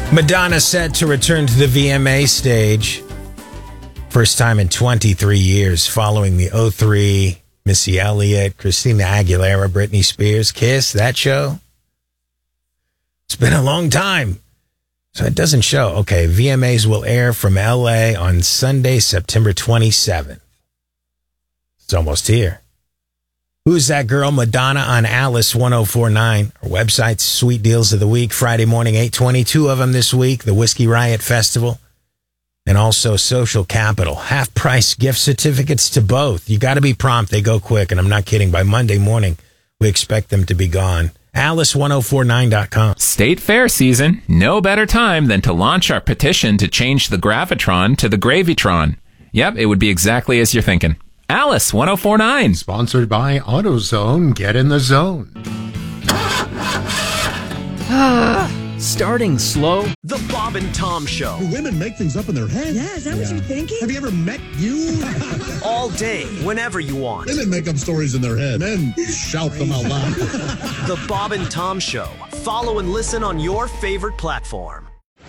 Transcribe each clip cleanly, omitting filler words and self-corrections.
Madonna set to return to the VMA stage. First time in 23 years following the 03 Missy Elliott, Christina Aguilera, Britney Spears, Kiss, that show. It's been a long time. So it doesn't show. Okay, VMAs will air from LA on Sunday, September 27th. It's almost here. Who's That Girl? Madonna on Alice 1049. Our website's Sweet Deals of the Week. Friday morning, 8:22 of them this week. The Whiskey Riot Festival. And also Social Capital. Half-price gift certificates to both. You got to be prompt. They go quick. And I'm not kidding. By Monday morning, we expect them to be gone. Alice1049.com. State Fair season. No better time than to launch our petition to change the Gravitron to the Gravytron. Yep, it would be exactly as you're thinking. Alice 1049. Sponsored by AutoZone. Get in the zone. Starting slow. The Bob and Tom Show. Do women make things up in their head? Yeah, is that what you're thinking? Have you ever met you? All day, whenever you want. Women make up stories in their head. Men shout them out loud. The Bob and Tom Show. Follow and listen on your favorite platform.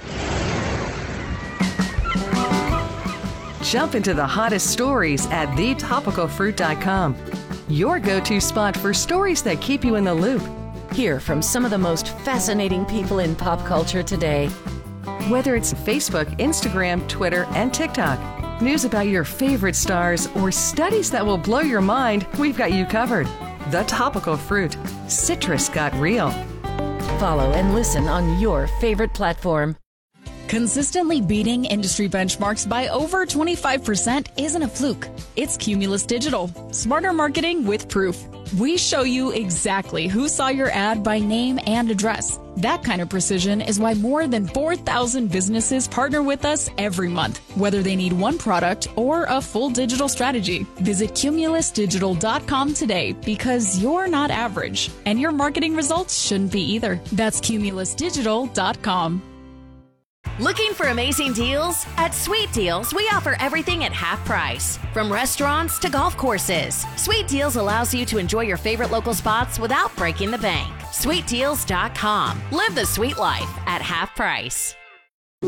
Jump into the hottest stories at thetopicalfruit.com. Your go-to spot for stories that keep you in the loop. Hear from some of the most fascinating people in pop culture today. Whether it's Facebook, Instagram, Twitter, and TikTok, news about your favorite stars, or studies that will blow your mind, we've got you covered. The Topical Fruit. Citrus got real. Follow and listen on your favorite platform. Consistently beating industry benchmarks by over 25% isn't a fluke. It's Cumulus Digital. Smarter marketing with proof. We show you exactly who saw your ad by name and address. That kind of precision is why more than 4,000 businesses partner with us every month, whether they need one product or a full digital strategy. Visit cumulusdigital.com today because you're not average, and your marketing results shouldn't be either. That's cumulusdigital.com. Looking for amazing deals? At Sweet Deals, we offer everything at half price. From restaurants to golf courses, Sweet Deals allows you to enjoy your favorite local spots without breaking the bank. SweetDeals.com. Live the sweet life at half price.